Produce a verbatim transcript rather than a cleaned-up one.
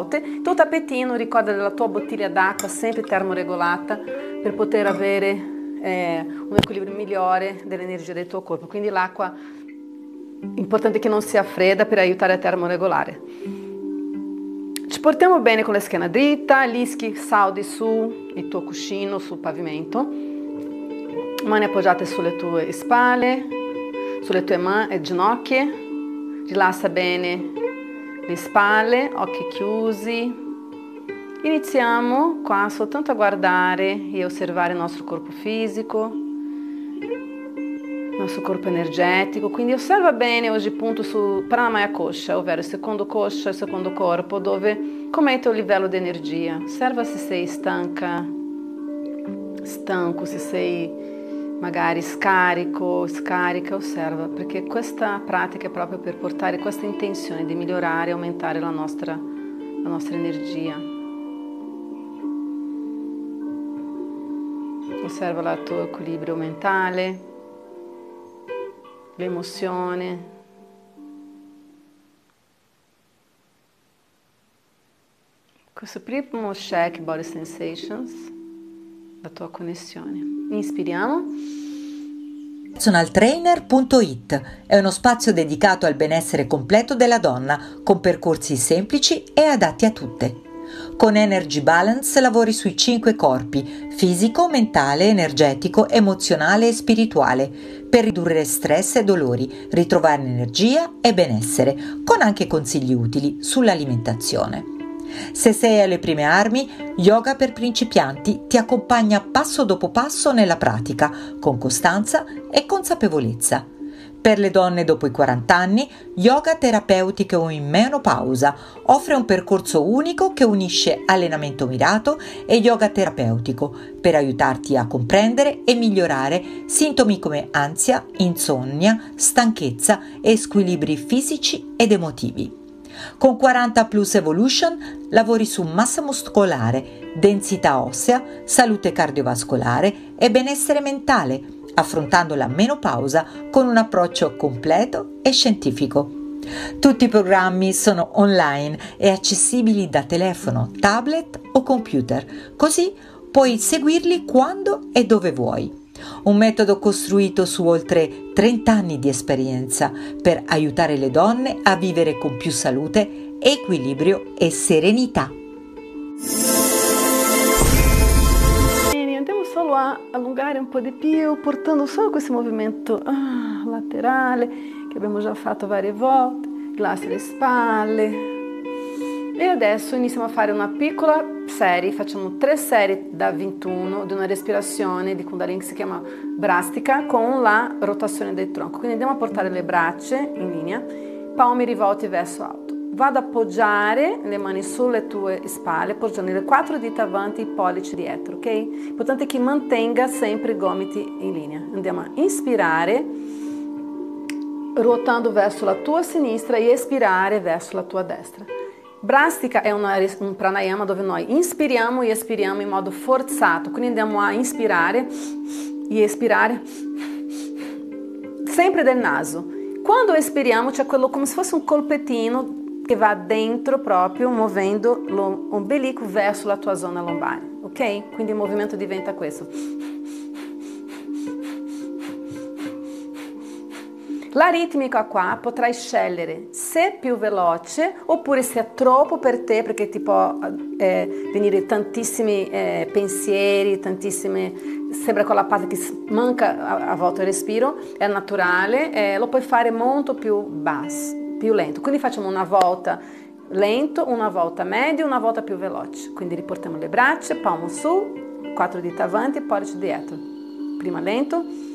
volte. Il tappetino ricorda della tua bottiglia d'acqua sempre termoregolata per poter avere eh, un equilibrio migliore dell'energia del tuo corpo. Quindi l'acqua è importante che non sia fredda per aiutare a termoregolare. Ci portiamo bene con la schiena dritta, gli ischi saldi su il tuo cuscino, sul pavimento, mani appoggiate sulle tue spalle, sulle tue mani e ginocchia, rilassa bene le spalle, occhi chiusi. Iniziamo qua soltanto a guardare e osservare il nostro corpo fisico, il nostro corpo energetico. Quindi osserva bene oggi punto su Pranamaya Kosha, ovvero il secondo kosha, il secondo corpo, dove com'è il tuo livello di energia. Osserva se sei stanca, stanco, se sei magari scarico, scarica, osserva, perché questa pratica è proprio per portare questa intenzione di migliorare e aumentare la nostra, la nostra energia. Osserva il tuo equilibrio mentale, l'emozione. Questo primo check body sensations, la tua connessione. Inspiriamo. personal trainer punto it è uno spazio dedicato al benessere completo della donna, con percorsi semplici e adatti a tutte. Con Energy Balance lavori sui cinque corpi: fisico, mentale, energetico, emozionale e spirituale, per ridurre stress e dolori, ritrovare energia e benessere, con anche consigli utili sull'alimentazione. Se sei alle prime armi, Yoga per principianti ti accompagna passo dopo passo nella pratica, con costanza e consapevolezza. Per le donne dopo i quaranta anni, yoga terapeutico in menopausa offre un percorso unico che unisce allenamento mirato e yoga terapeutico per aiutarti a comprendere e migliorare sintomi come ansia, insonnia, stanchezza e squilibri fisici ed emotivi. Con quaranta Plus Evolution lavori su massa muscolare, densità ossea, salute cardiovascolare e benessere mentale, affrontando la menopausa con un approccio completo e scientifico. Tutti i programmi sono online e accessibili da telefono, tablet o computer, così puoi seguirli quando e dove vuoi. Un metodo costruito su oltre trenta anni di esperienza per aiutare le donne a vivere con più salute, equilibrio e serenità. Andiamo solo a allungare un po' di più, portando solo questo movimento ah, laterale che abbiamo già fatto varie volte, rilassi le spalle. E adesso iniziamo a fare una piccola serie, facciamo tre serie da ventuno di una respirazione di Kundalini che si chiama Brastica con la rotazione del tronco. Quindi andiamo a portare le braccia in linea, palmi rivolti verso alto. Vado ad appoggiare le mani sulle tue spalle, appoggiando le quattro dita avanti e i pollici dietro, ok? L'importante è che mantenga sempre i gomiti in linea. Andiamo a inspirare, ruotando verso la tua sinistra e espirare verso la tua destra. Brastica è una, un pranayama dove noi inspiriamo e espiriamo in modo forzato, quindi andiamo a inspirare e espirare sempre del naso. Quando espiriamo c'è quello come se fosse un colpettino che va dentro proprio, muovendo l'ombelico verso la tua zona lombare, ok? Quindi il movimento diventa questo. La ritmica qua potrai scegliere se più veloce oppure se è troppo per te, perché ti può eh, venire tantissimi eh, pensieri, tantissime, sembra quella parte che manca a, a volte il respiro, è naturale, eh, lo puoi fare molto più basso, più lento. Quindi facciamo una volta lento, una volta medio, una volta più veloce. Quindi riportiamo le braccia, palmo su, quattro dita avanti, pollice dietro. Prima lento.